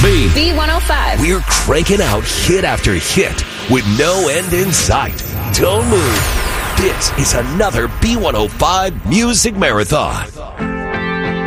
B105. We're cranking out hit after hit with no end in sight. Don't move. This is another B105 Music Marathon.